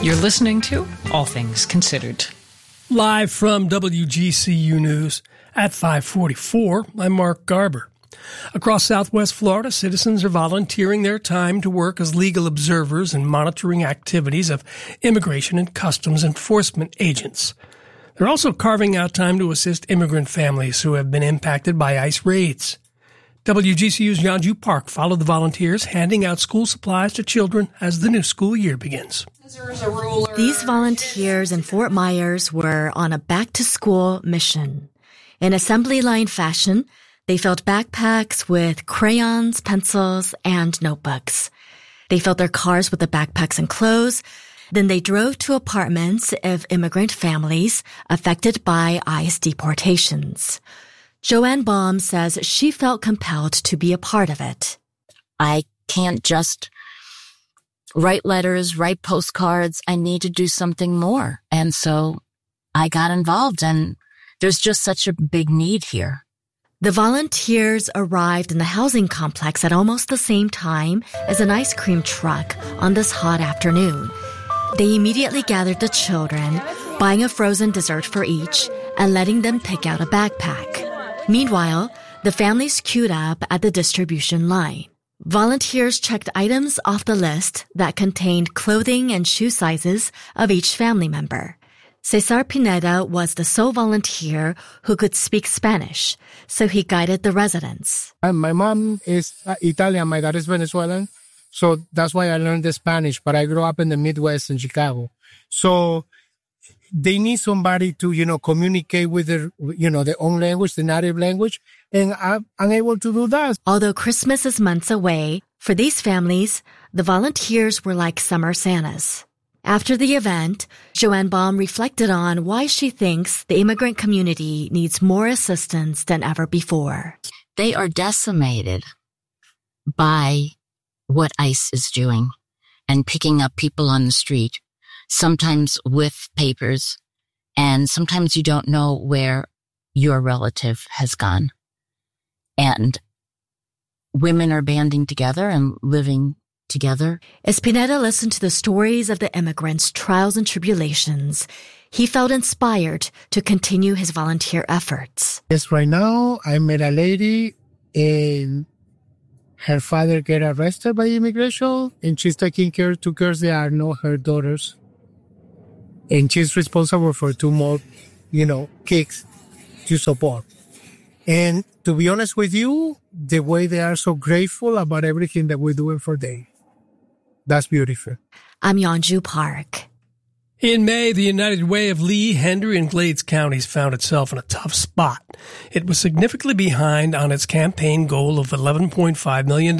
You're listening to All Things Considered. Live from WGCU News at 5:44, I'm Mark Garber. Across Southwest Florida, citizens are volunteering their time to work as legal observers and monitoring activities of immigration and customs enforcement agents. They're also carving out time to assist immigrant families who have been impacted by ICE raids. WGCU's Yanju Park followed the volunteers handing out school supplies to children as the new school year begins. These volunteers in Fort Myers were on a back-to-school mission. In assembly line fashion, they filled backpacks with crayons, pencils, and notebooks. They filled their cars with the backpacks and clothes. Then they drove to apartments of immigrant families affected by ICE deportations. Joanne Baum says she felt compelled to be a part of it. I can't just write letters, write postcards. I need to do something more. And so I got involved, and there's just such a big need here. The volunteers arrived in the housing complex at almost the same time as an ice cream truck on this hot afternoon. They immediately gathered the children, buying a frozen dessert for each and letting them pick out a backpack. Meanwhile, the families queued up at the distribution line. Volunteers checked items off the list that contained clothing and shoe sizes of each family member. Cesar Pineda was the sole volunteer who could speak Spanish, so he guided the residents. My mom is Italian, my dad is Venezuelan, so that's why I learned the Spanish, but I grew up in the Midwest in Chicago. So they need somebody to, communicate with their own language, the native language, and I'm able to do that. Although Christmas is months away, for these families, the volunteers were like summer Santas. After the event, Joanne Baum reflected on why she thinks the immigrant community needs more assistance than ever before. They are decimated by what ICE is doing and picking up people on the street, sometimes with papers, and sometimes you don't know where your relative has gone. And women are banding together and living together. As Pineda listened to the stories of the immigrants' trials and tribulations, he felt inspired to continue his volunteer efforts. Yes, right now I met a lady and her father got arrested by immigration, and she's taking care of 2 girls that are not her daughters. And she's responsible for 2 more, kids to support. And to be honest with you, the way they are so grateful about everything that we're doing for them, that's beautiful. I'm Yanju Park. In May, the United Way of Lee, Hendry, and Glades counties found itself in a tough spot. It was significantly behind on its campaign goal of $11.5 million.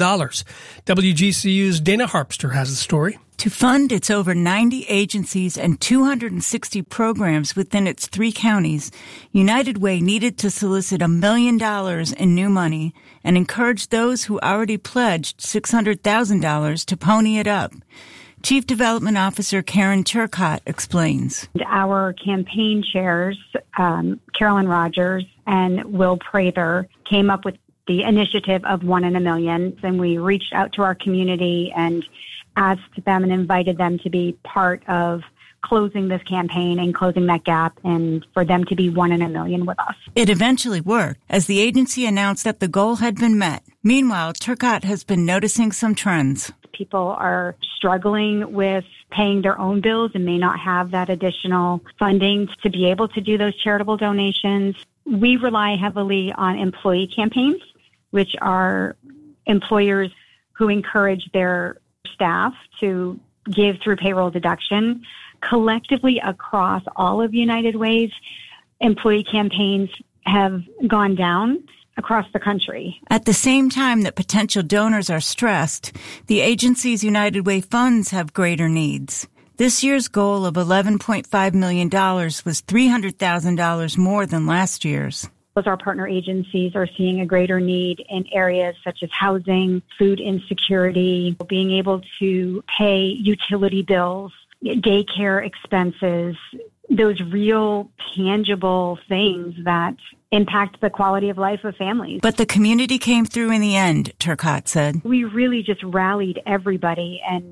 WGCU's Dana Harpster has the story. To fund its over 90 agencies and 260 programs within its 3 counties, United Way needed to solicit $1 million in new money and encourage those who already pledged $600,000 to pony it up. Chief Development Officer Karen Turcott explains. Our campaign chairs, Carolyn Rogers and Will Prather, came up with the initiative of 1 in a Million, and we reached out to our community and asked them and invited them to be part of closing this campaign and closing that gap, and for them to be 1 in a Million with us. It eventually worked, as the agency announced that the goal had been met. Meanwhile, Turcott has been noticing some trends. People are struggling with paying their own bills and may not have that additional funding to be able to do those charitable donations. We rely heavily on employee campaigns, which are employers who encourage their staff to give through payroll deduction. Collectively across all of United Way's employee campaigns have gone down across the country. At the same time that potential donors are stressed, the agency's United Way funds have greater needs. This year's goal of $11.5 million was $300,000 more than last year's. Our partner agencies are seeing a greater need in areas such as housing, food insecurity, being able to pay utility bills, daycare expenses, those real tangible things that impact the quality of life of families. But the community came through in the end, Turcott said. We really just rallied everybody and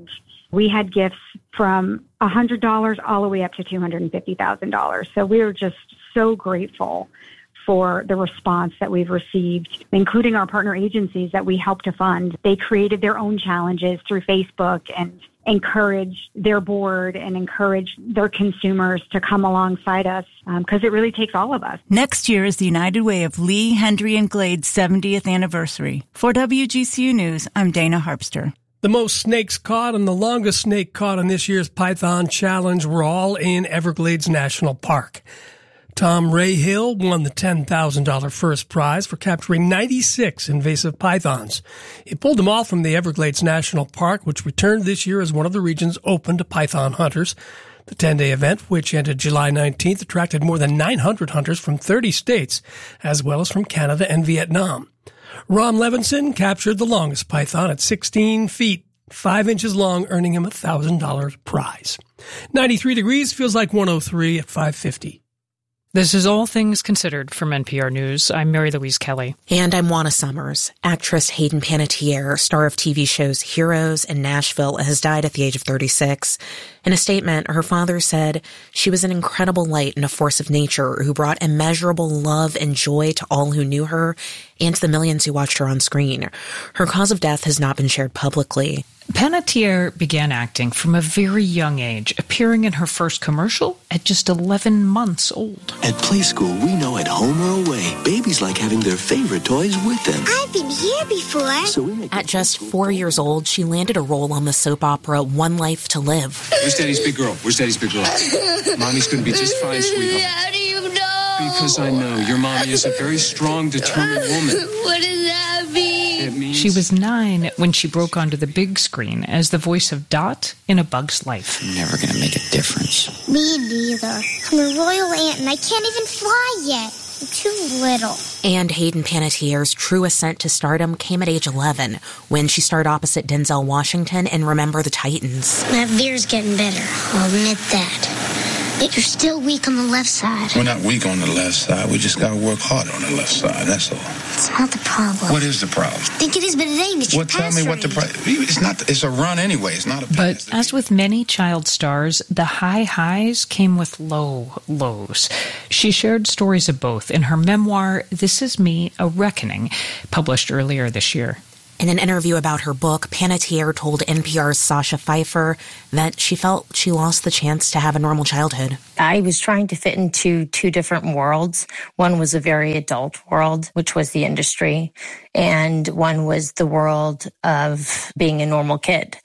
We had gifts from $100 all the way up to $250,000. So we were just so grateful for the response that we've received, including our partner agencies that we help to fund. They created their own challenges through Facebook and encourage their board and encourage their consumers to come alongside us because it really takes all of us. Next year is the United Way of Lee, Hendry, and Glade's 70th anniversary. For WGCU News, I'm Dana Harpster. The most snakes caught and the longest snake caught in this year's Python Challenge were all in Everglades National Park. Tom Rayhill won the $10,000 first prize for capturing 96 invasive pythons. He pulled them all from the Everglades National Park, which returned this year as one of the regions open to python hunters. The 10-day event, which ended July 19th, attracted more than 900 hunters from 30 states, as well as from Canada and Vietnam. Ron Levinson captured the longest python at 16 feet, 5 inches long, earning him a $1,000 prize. 93 degrees, feels like 103 at 5:50. This is All Things Considered from NPR News. I'm Mary Louise Kelly. And I'm Juana Summers. Actress Hayden Panettiere, star of TV shows Heroes and Nashville, has died at the age of 36. In a statement, her father said she was an incredible light and a force of nature who brought immeasurable love and joy to all who knew her and to the millions who watched her on screen. Her cause of death has not been shared publicly. Panettiere began acting from a very young age, appearing in her first commercial at just 11 months old. At Play School, we know at home or away, babies like having their favorite toys with them. I've been here before. At just 4 years old, she landed a role on the soap opera One Life to Live. Where's Daddy's big girl? Where's Daddy's big girl? Mommy's going to be just fine, sweetheart. How do you know? Because I know. Your mommy is a very strong, determined woman. What does that mean? It means... She was 9 when she broke onto the big screen as the voice of Dot in A Bug's Life. I'm never going to make a difference. Me neither. I'm a royal ant and I can't even fly yet. I'm too little. And Hayden Panettiere's true ascent to stardom came at age 11 when she starred opposite Denzel Washington in Remember the Titans. My veer's getting better. I'll admit that. But you're still weak on the left side. We're not weak on the left side. We just got to work hard on the left side. That's all. It's not the problem. What is the problem? I think it is, but it ain't. It's your tell me what the problem. It's not. It's a run anyway. It's not a. But as with many child stars, the high highs came with low lows. She shared stories of both in her memoir, This Is Me, A Reckoning, published earlier this year. In an interview about her book, Panettiere told NPR's Sasha Pfeiffer that she felt she lost the chance to have a normal childhood. I was trying to fit into two different worlds. One was a very adult world, which was the industry, and one was the world of being a normal kid,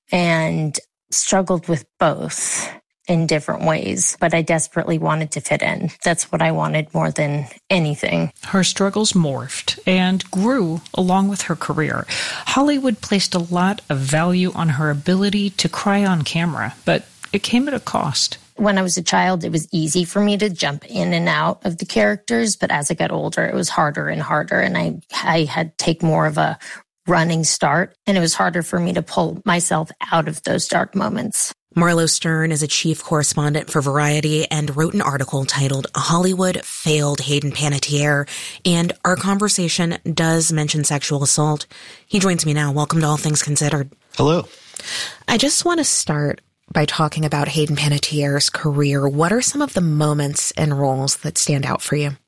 and struggled with both in different ways, but I desperately wanted to fit in. That's what I wanted more than anything. Her struggles morphed and grew along with her career. Hollywood placed a lot of value on her ability to cry on camera, but it came at a cost. When I was a child, it was easy for me to jump in and out of the characters, but as I got older, it was harder and harder, and I had to take more of a running start, and it was harder for me to pull myself out of those dark moments. Marlo Stern is a chief correspondent for Variety and wrote an article titled Hollywood Failed Hayden Panettiere, and our conversation does mention sexual assault. He joins me now. Welcome to All Things Considered. Hello. I just want to start by talking about Hayden Panettiere's career. What are some of the moments and roles that stand out for you?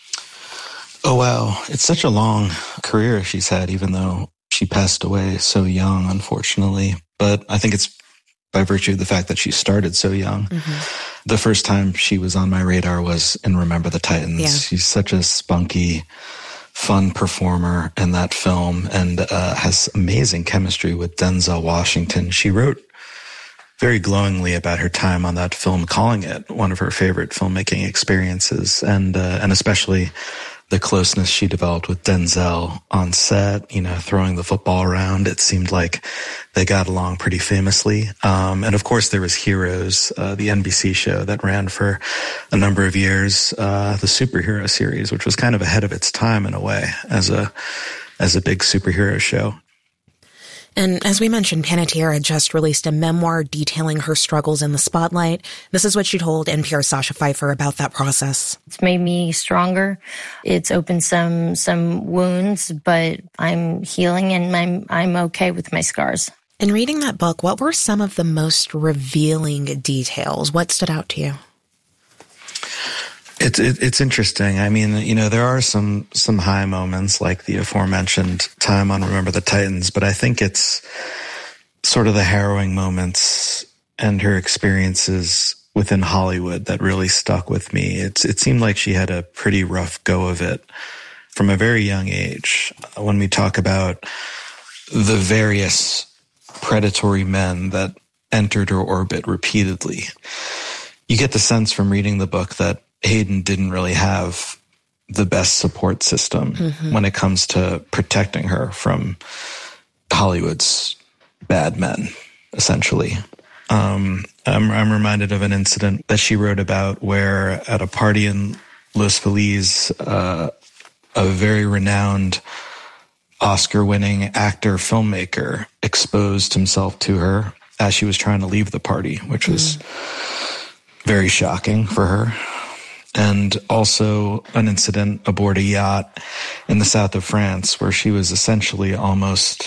Oh, wow. It's such a long career she's had, even though she passed away so young, unfortunately. But I think it's by virtue of the fact that she started so young. Mm-hmm. The first time she was on my radar was in Remember the Titans. Yeah. She's such a spunky, fun performer in that film and has amazing chemistry with Denzel Washington. She wrote very glowingly about her time on that film, calling it one of her favorite filmmaking experiences, and especially the closeness she developed with Denzel on set, throwing the football around. It seemed like they got along pretty famously. And of course there was Heroes, the NBC show that ran for a number of years, the superhero series, which was kind of ahead of its time in a way as a big superhero show. And as we mentioned, Panettiere just released a memoir detailing her struggles in the spotlight. This is what she told NPR's Sasha Pfeiffer about that process. It's made me stronger. It's opened some wounds, but I'm healing and I'm okay with my scars. In reading that book, what were some of the most revealing details? What stood out to you? It's interesting. I mean, there are some high moments like the aforementioned time on Remember the Titans, but I think it's sort of the harrowing moments and her experiences within Hollywood that really stuck with me. It seemed like she had a pretty rough go of it from a very young age. When we talk about the various predatory men that entered her orbit repeatedly, you get the sense from reading the book that Hayden didn't really have the best support system when it comes to protecting her from Hollywood's bad men, essentially. I'm reminded of an incident that she wrote about where at a party in Los Feliz, a very renowned Oscar-winning actor, filmmaker exposed himself to her as she was trying to leave the party, which was very shocking for her. And also an incident aboard a yacht in the south of France where she was essentially almost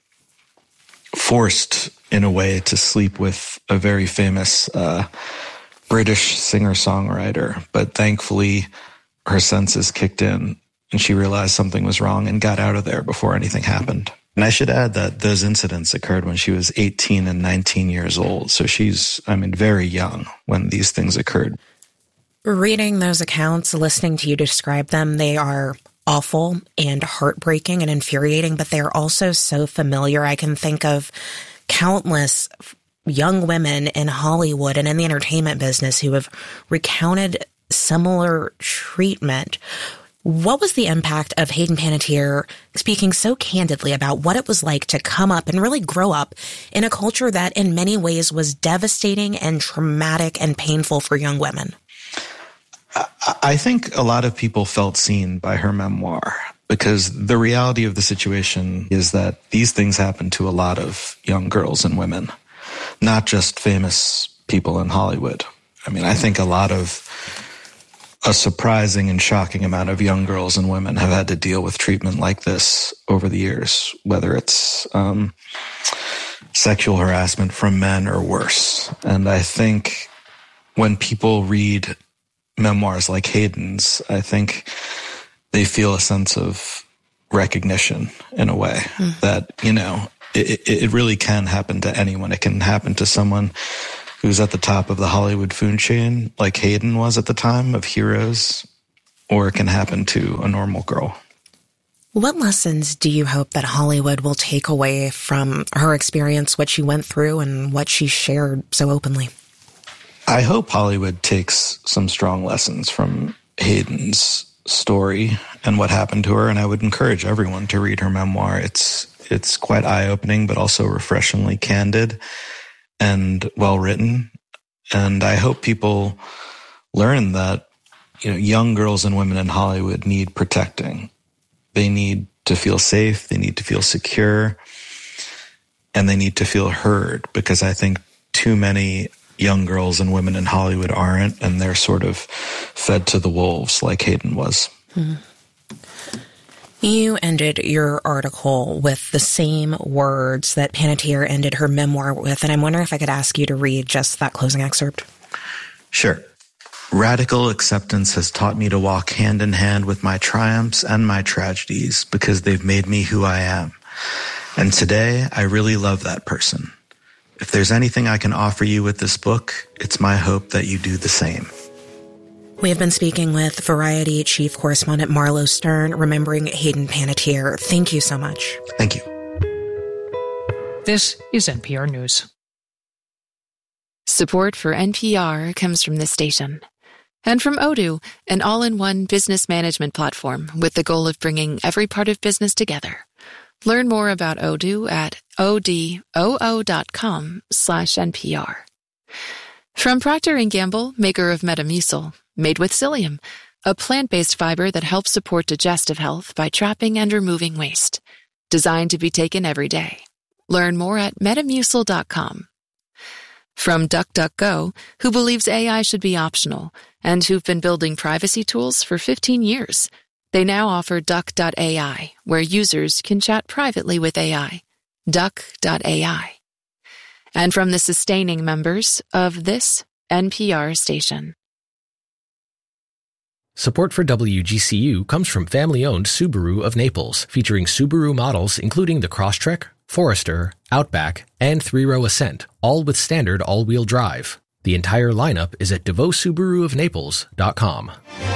forced in a way to sleep with a very famous British singer-songwriter. But thankfully, her senses kicked in and she realized something was wrong and got out of there before anything happened. And I should add that those incidents occurred when she was 18 and 19 years old. So she's, very young when these things occurred. Reading those accounts, listening to you describe them, they are awful and heartbreaking and infuriating, but they are also so familiar. I can think of countless young women in Hollywood and in the entertainment business who have recounted similar treatment. What was the impact of Hayden Panettiere speaking so candidly about what it was like to come up and really grow up in a culture that in many ways was devastating and traumatic and painful for young women? I think a lot of people felt seen by her memoir because the reality of the situation is that these things happen to a lot of young girls and women, not just famous people in Hollywood. I think a surprising and shocking amount of young girls and women have had to deal with treatment like this over the years, whether it's sexual harassment from men or worse. And I think when people read memoirs like Hayden's, I think they feel a sense of recognition in a way that, it really can happen to anyone. It can happen to someone who's at the top of the Hollywood food chain, like Hayden was at the time, of heroes, or it can happen to a normal girl. What lessons do you hope that Hollywood will take away from her experience, what she went through, and what she shared so openly? I hope Hollywood takes some strong lessons from Hayden's story and what happened to her, and I would encourage everyone to read her memoir. It's quite eye-opening, but also refreshingly candid and well-written. And I hope people learn that, young girls and women in Hollywood need protecting. They need to feel safe, they need to feel secure, and they need to feel heard, because I think too many young girls and women in Hollywood aren't, and they're sort of fed to the wolves like Hayden was. You ended your article with the same words that Panettiere ended her memoir with, and I'm wondering if I could ask you to read just that closing excerpt. Sure. Radical acceptance has taught me to walk hand in hand with my triumphs and my tragedies because they've made me who I am. And today, I really love that person. If there's anything I can offer you with this book, it's my hope that you do the same. We have been speaking with Variety Chief Correspondent Marlo Stern, remembering Hayden Panettiere. Thank you so much. Thank you. This is NPR News. Support for NPR comes from this station. And from Odoo, an all-in-one business management platform with the goal of bringing every part of business together. Learn more about Odoo at odoo.com/NPR. From Procter & Gamble, maker of Metamucil, made with psyllium, a plant-based fiber that helps support digestive health by trapping and removing waste. Designed to be taken every day. Learn more at metamucil.com. From DuckDuckGo, who believes AI should be optional and who've been building privacy tools for 15 years. They now offer Duck.ai, where users can chat privately with AI. Duck.ai. and from the sustaining members of this NPR station. Support for WGCU comes from family-owned Subaru of Naples, featuring Subaru models including the Crosstrek, Forester, Outback, and 3-row Ascent, all with standard all-wheel drive. The entire lineup is at DeVosSubaruofNaples.com.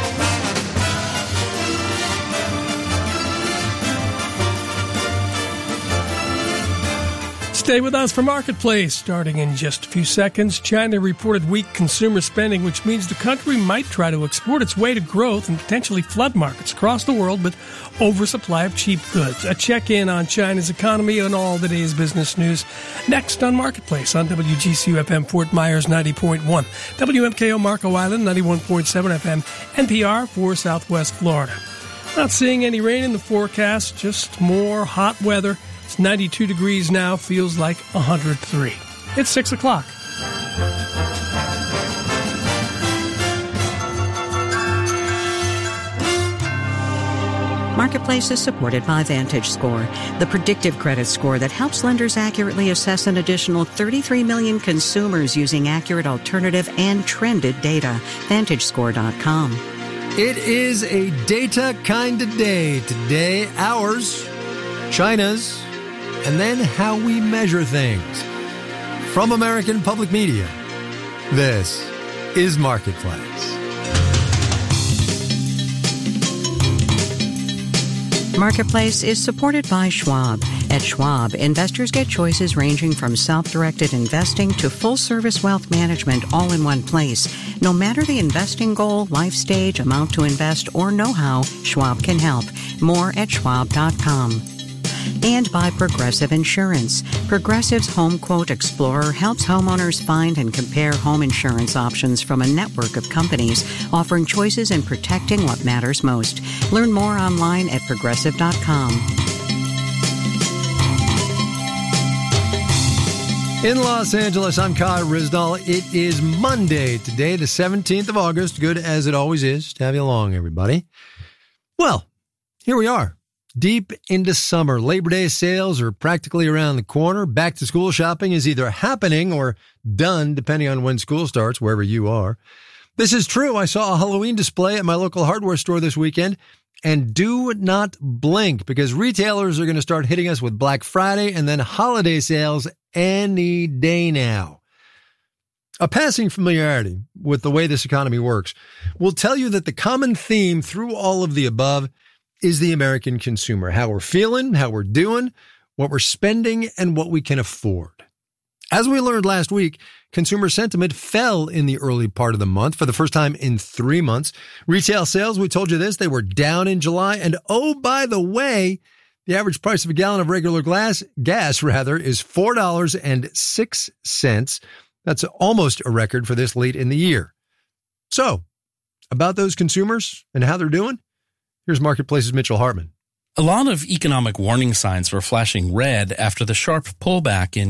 Stay with us for Marketplace. Starting in just a few seconds, China reported weak consumer spending, which means the country might try to export its way to growth and potentially flood markets across the world with oversupply of cheap goods. A check-in on China's economy and all the day's business news. Next on Marketplace on WGCU-FM Fort Myers 90.1, WMKO Marco Island 91.7 FM, NPR for Southwest Florida. Not seeing any rain in the forecast, just more hot weather. It's 92 degrees now, feels like 103. It's 6 o'clock. Marketplace is supported by VantageScore, the predictive credit score that helps lenders accurately assess an additional 33 million consumers using accurate alternative and trended data. VantageScore.com. It is a data kind of day today. Ours, China's, and then how we measure things. From American Public Media, this is Marketplace. Marketplace is supported by Schwab. At Schwab, investors get choices ranging from self-directed investing to full-service wealth management all in one place. No matter the investing goal, life stage, amount to invest, or know-how, Schwab can help. More at Schwab.com. And by Progressive Insurance. Progressive's Home Quote Explorer helps homeowners find and compare home insurance options from a network of companies, offering choices and protecting what matters most. Learn more online at Progressive.com. In Los Angeles, I'm Kai Rizdal. It is Monday today, the 17th of August. Good as it always is to have you along, everybody. Well, here we are. Deep into summer, Labor Day sales are practically around the corner. Back to school shopping is either happening or done, depending on when school starts, wherever you are. This is true. I saw a Halloween display at my local hardware store this weekend. And do not blink, because retailers are going to start hitting us with Black Friday and then holiday sales any day now. A passing familiarity with the way this economy works will tell you that the common theme through all of the above is the American consumer, how we're feeling, how we're doing, what we're spending, and what we can afford. As we learned last week, consumer sentiment fell in the early part of the month for the first time in 3 months. Retail sales, we told you this, they were down in July. And oh, by the way, the average price of a gallon of regular gas is $4.06. That's almost a record for this late in the year. So, about those consumers and how they're doing, here's Marketplace's Mitchell Hartman. A lot of economic warning signs were flashing red after the sharp pullback in